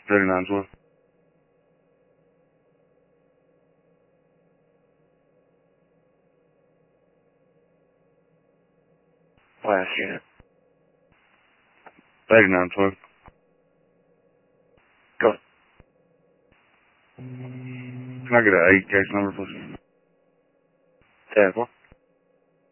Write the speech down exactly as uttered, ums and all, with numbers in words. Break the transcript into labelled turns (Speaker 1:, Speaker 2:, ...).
Speaker 1: thirty-nine twelve. Last unit. thirty-nine twelve. Go. Can I get an eight case number, please? Ten four.